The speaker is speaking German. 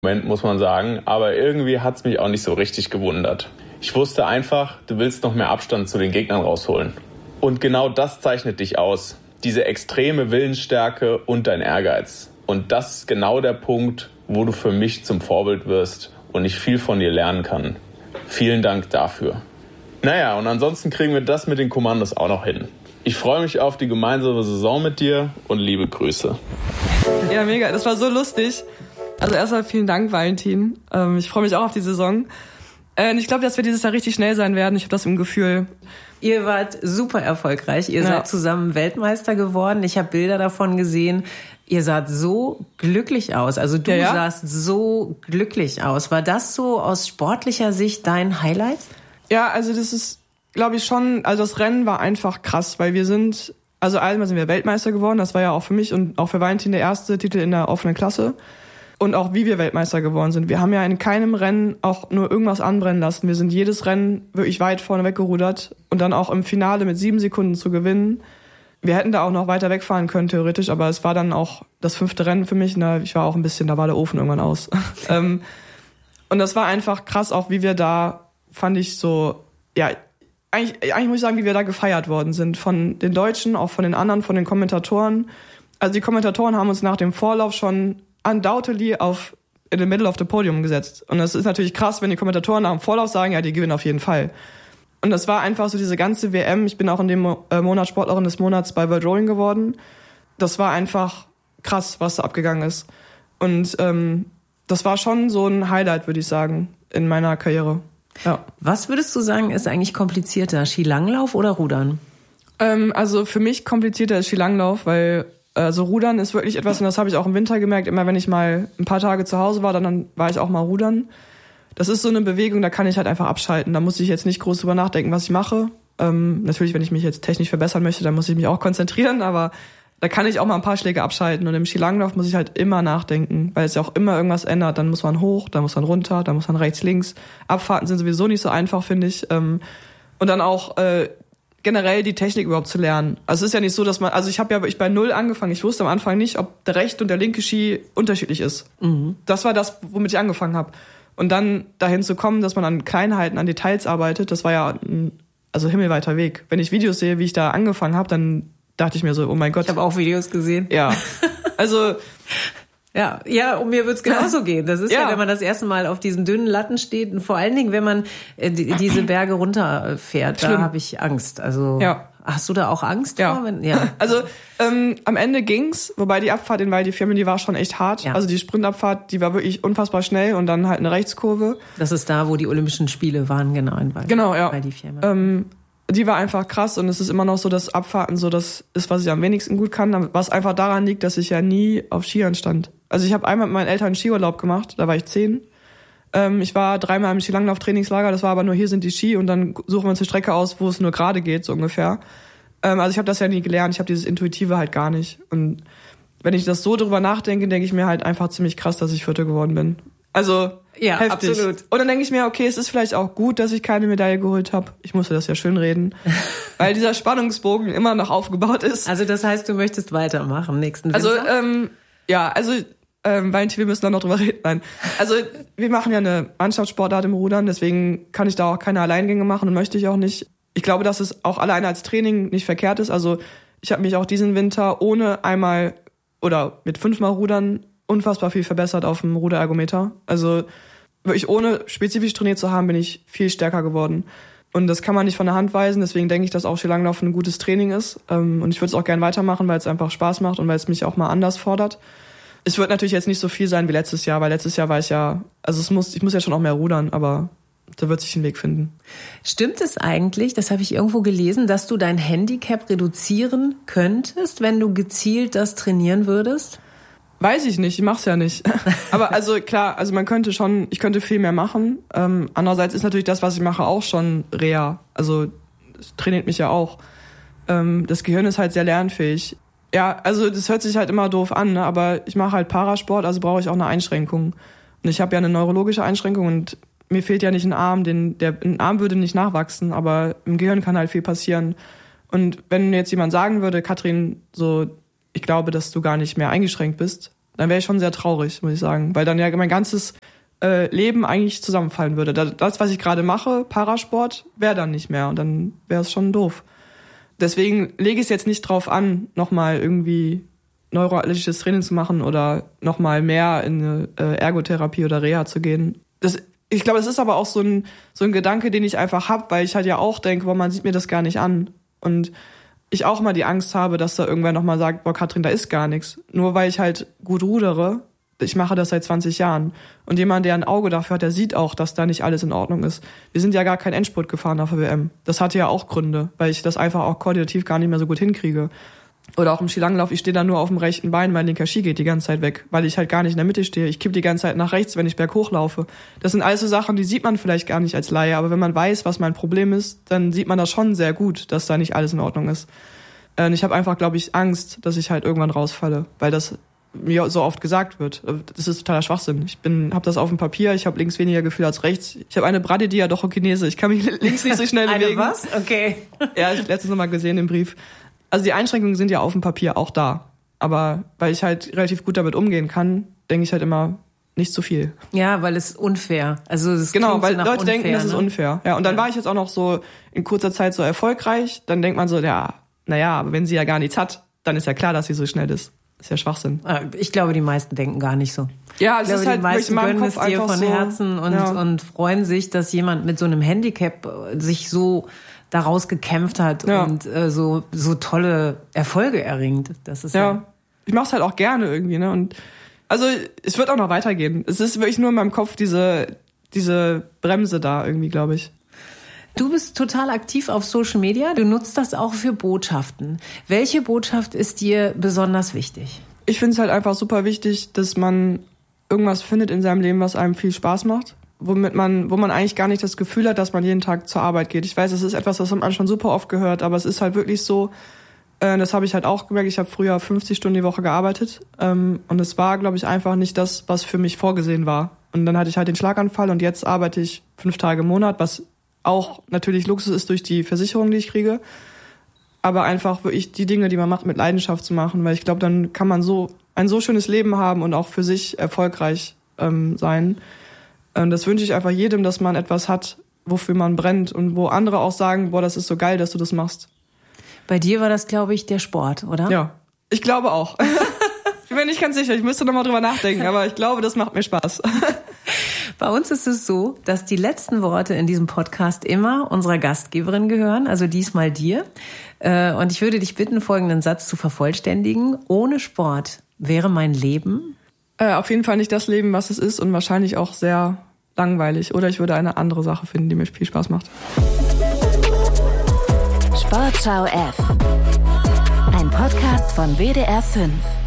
Moment, muss man sagen, aber irgendwie hat es mich auch nicht so richtig gewundert. Ich wusste einfach, du willst noch mehr Abstand zu den Gegnern rausholen. Und genau das zeichnet dich aus. Diese extreme Willensstärke und dein Ehrgeiz. Und das ist genau der Punkt, wo du für mich zum Vorbild wirst und ich viel von dir lernen kann. Vielen Dank dafür. Naja, und ansonsten kriegen wir das mit den Kommandos auch noch hin. Ich freue mich auf die gemeinsame Saison mit dir und liebe Grüße. Ja, mega. Das war so lustig. Also erstmal vielen Dank, Valentin. Ich freue mich auch auf die Saison. Ich glaube, dass wir dieses Jahr richtig schnell sein werden. Ich habe das im Gefühl. Ihr wart super erfolgreich. Ihr seid zusammen Weltmeister geworden. Ich habe Bilder davon gesehen. Ihr saht so glücklich aus. Also du sahst so glücklich aus. War das so aus sportlicher Sicht dein Highlight? Ja, also das ist, glaube ich, schon, also das Rennen war einfach krass, weil wir sind, also einmal sind wir Weltmeister geworden. Das war ja auch für mich und auch für Valentin der erste Titel in der offenen Klasse. Und auch wie wir Weltmeister geworden sind. Wir haben ja in keinem Rennen auch nur irgendwas anbrennen lassen. Wir sind jedes Rennen wirklich weit vorne weggerudert. Und dann auch im Finale mit 7 Sekunden zu gewinnen. Wir hätten da auch noch weiter wegfahren können, theoretisch. Aber es war dann auch das 5. Rennen für mich. Ich war auch ein bisschen, da war der Ofen irgendwann aus. Und das war einfach krass, auch wie wir da, fand ich so, ja, eigentlich muss ich sagen, wie wir da gefeiert worden sind. Von den Deutschen, auch von den anderen, von den Kommentatoren. Also die Kommentatoren haben uns nach dem Vorlauf schon undoubtedly in the middle of the podium gesetzt. Und das ist natürlich krass, wenn die Kommentatoren nach dem Vorlauf sagen, ja, die gewinnen auf jeden Fall. Und das war einfach so diese ganze WM. Ich bin auch in dem Monat Sportlerin des Monats bei World Rowing geworden. Das war einfach krass, was da abgegangen ist. Und das war schon so ein Highlight, würde ich sagen, in meiner Karriere. Ja. Was würdest du sagen, ist eigentlich komplizierter, Skilanglauf oder Rudern? Also für mich komplizierter ist Skilanglauf, weil also Rudern ist wirklich etwas, und das habe ich auch im Winter gemerkt, immer wenn ich mal ein paar Tage zu Hause war, dann war ich auch mal rudern. Das ist so eine Bewegung, da kann ich halt einfach abschalten. Da muss ich jetzt nicht groß drüber nachdenken, was ich mache. Natürlich, wenn ich mich jetzt technisch verbessern möchte, dann muss ich mich auch konzentrieren, aber da kann ich auch mal ein paar Schläge abschalten. Und im Skilanglauf muss ich halt immer nachdenken, weil es ja auch immer irgendwas ändert. Dann muss man hoch, dann muss man runter, dann muss man rechts, links. Abfahrten sind sowieso nicht so einfach, finde ich. Und dann auch generell die Technik überhaupt zu lernen. Also es ist ja nicht so, dass man, also ich habe ja wirklich bei 0 angefangen. Ich wusste am Anfang nicht, ob der rechte und der linke Ski unterschiedlich ist. Mhm. Das war das, womit ich angefangen habe. Und dann dahin zu kommen, dass man an Kleinheiten, an Details arbeitet, das war ja ein himmelweiter Weg. Wenn ich Videos sehe, wie ich da angefangen habe, dann dachte ich mir so, oh mein Gott. Ich habe auch Videos gesehen. Ja, also Ja, und mir wird's genauso gehen. Das ist ja, wenn man das erste Mal auf diesen dünnen Latten steht und vor allen Dingen, wenn man diese Berge runterfährt, da habe ich Angst. Also hast du da auch Angst vor? Also am Ende ging's, wobei die Abfahrt in Val di Fiemme, die war schon echt hart. Ja. Also die Sprintabfahrt, die war wirklich unfassbar schnell und dann halt eine Rechtskurve. Das ist da, wo die Olympischen Spiele waren, genau in Val di Fiemme. Die war einfach krass und es ist immer noch so, dass Abfahrten so das ist, was ich am wenigsten gut kann, was einfach daran liegt, dass ich ja nie auf Skiern stand. Also ich habe einmal mit meinen Eltern einen Skiurlaub gemacht, da war ich 10. Ich war 3-mal im Skilanglauf-Trainingslager, das war aber nur, hier sind die Ski und dann suchen wir uns eine Strecke aus, wo es nur gerade geht, so ungefähr. Also ich habe das ja nie gelernt, ich habe dieses Intuitive halt gar nicht. Und wenn ich das so drüber nachdenke, denke ich mir halt einfach ziemlich krass, dass ich Vierte geworden bin. Also ja, heftig. Absolut. Und dann denke ich mir, okay, es ist vielleicht auch gut, dass ich keine Medaille geholt habe. Ich musste das ja schön reden, weil dieser Spannungsbogen immer noch aufgebaut ist. Also das heißt, du möchtest weitermachen nächsten Winter? Valentin, wir müssen da noch drüber reden. Nein. Also wir machen ja eine Mannschaftssportart im Rudern, deswegen kann ich da auch keine Alleingänge machen und möchte ich auch nicht. Ich glaube, dass es auch alleine als Training nicht verkehrt ist. Also ich habe mich auch diesen Winter ohne einmal oder mit 5-mal Rudern unfassbar viel verbessert auf dem Ruderergometer. Also wirklich ohne spezifisch trainiert zu haben, bin ich viel stärker geworden. Und das kann man nicht von der Hand weisen, deswegen denke ich, dass auch Skilanglauf ein gutes Training ist. Und ich würde es auch gerne weitermachen, weil es einfach Spaß macht und weil es mich auch mal anders fordert. Es wird natürlich jetzt nicht so viel sein wie letztes Jahr, weil letztes Jahr war ich ja, also ich muss ja schon auch mehr rudern, aber da wird sich ein Weg finden. Stimmt es eigentlich, das habe ich irgendwo gelesen, dass du dein Handicap reduzieren könntest, wenn du gezielt das trainieren würdest? Weiß ich nicht, ich mach's ja nicht. Aber also klar, also ich könnte viel mehr machen. Andererseits ist natürlich das, was ich mache, auch schon rea. Also es trainiert mich ja auch. Das Gehirn ist halt sehr lernfähig. Ja, also das hört sich halt immer doof an, ne? Aber ich mache halt Parasport, also brauche ich auch eine Einschränkung. Und ich habe ja eine neurologische Einschränkung und mir fehlt ja nicht ein Arm, ein Arm würde nicht nachwachsen, aber im Gehirn kann halt viel passieren. Und wenn jetzt jemand sagen würde, Katrin, so, ich glaube, dass du gar nicht mehr eingeschränkt bist, dann wäre ich schon sehr traurig, muss ich sagen. Weil dann ja mein ganzes Leben eigentlich zusammenfallen würde. Das, was ich gerade mache, Parasport, wäre dann nicht mehr. Und dann wäre es schon doof. Deswegen lege ich es jetzt nicht drauf an, nochmal irgendwie neuroathletisches Training zu machen oder nochmal mehr in eine Ergotherapie oder Reha zu gehen. Ich glaube, es ist aber auch so ein Gedanke, den ich einfach habe, weil ich halt ja auch denke, boah, man sieht mir das gar nicht an. Und ich auch mal die Angst habe, dass da irgendwer nochmal sagt, boah, Katrin, da ist gar nichts. Nur weil ich halt gut rudere, ich mache das seit 20 Jahren. Und jemand, der ein Auge dafür hat, der sieht auch, dass da nicht alles in Ordnung ist. Wir sind ja gar kein Endspurt gefahren auf der WM. Das hatte ja auch Gründe, weil ich das einfach auch koordinativ gar nicht mehr so gut hinkriege. Oder auch im Skilanglauf, ich stehe da nur auf dem rechten Bein, mein linker Ski geht die ganze Zeit weg, weil ich halt gar nicht in der Mitte stehe. Ich kippe die ganze Zeit nach rechts, wenn ich berghoch laufe. Das sind alles so Sachen, die sieht man vielleicht gar nicht als Laie, aber wenn man weiß, was mein Problem ist, dann sieht man das schon sehr gut, dass da nicht alles in Ordnung ist. Und ich habe einfach, glaube ich, Angst, dass ich halt irgendwann rausfalle, weil das mir so oft gesagt wird. Das ist totaler Schwachsinn. Ich habe das auf dem Papier, ich habe links weniger Gefühl als rechts. Ich habe eine Bradydiadochokinese, ich kann mich links nicht so schnell bewegen. Eine was? Okay. Ja, ich habe letztens nochmal gesehen im Brief. Also die Einschränkungen sind ja auf dem Papier auch da. Aber weil ich halt relativ gut damit umgehen kann, denke ich halt immer, nicht zu viel. Ja, weil es unfair. Also es genau, weil so Leute unfair, denken, das ist unfair. Ja, und dann war ich jetzt auch noch so in kurzer Zeit so erfolgreich. Dann denkt man so, ja, naja, aber wenn sie ja gar nichts hat, dann ist ja klar, dass sie so schnell ist. Das ist ja Schwachsinn. Ich glaube, die meisten denken gar nicht so. Ja, es ist halt die meisten gönnen es dir von so, Herzen und freuen sich, dass jemand mit so einem Handicap sich so daraus gekämpft hat und so tolle Erfolge erringt. Das ist ja. Ich mache es halt auch gerne irgendwie, ne? Und also es wird auch noch weitergehen. Es ist wirklich nur in meinem Kopf diese Bremse da irgendwie, glaube ich. Du bist total aktiv auf Social Media. Du nutzt das auch für Botschaften. Welche Botschaft ist dir besonders wichtig? Ich finde es halt einfach super wichtig, dass man irgendwas findet in seinem Leben, was einem viel Spaß macht, wo man eigentlich gar nicht das Gefühl hat, dass man jeden Tag zur Arbeit geht. Ich weiß, es ist etwas, das hat man schon super oft gehört, aber es ist halt wirklich so, das habe ich halt auch gemerkt, ich habe früher 50 Stunden die Woche gearbeitet und es war, glaube ich, einfach nicht das, was für mich vorgesehen war. Und dann hatte ich halt den Schlaganfall und jetzt arbeite ich 5 Tage im Monat, was auch natürlich Luxus ist durch die Versicherung, die ich kriege, aber einfach wirklich die Dinge, die man macht, mit Leidenschaft zu machen, weil ich glaube, dann kann man ein so schönes Leben haben und auch für sich erfolgreich sein. Das wünsche ich einfach jedem, dass man etwas hat, wofür man brennt und wo andere auch sagen, boah, das ist so geil, dass du das machst. Bei dir war das, glaube ich, der Sport, oder? Ja, ich glaube auch. Ich bin nicht ganz sicher, ich müsste noch mal drüber nachdenken, aber ich glaube, das macht mir Spaß. Bei uns ist es so, dass die letzten Worte in diesem Podcast immer unserer Gastgeberin gehören, also diesmal dir. Und ich würde dich bitten, folgenden Satz zu vervollständigen. Ohne Sport wäre mein Leben? Auf jeden Fall nicht das Leben, was es ist und wahrscheinlich auch sehr langweilig. Oder ich würde eine andere Sache finden, die mir viel Spaß macht. Sportschau F. Ein Podcast von WDR 5.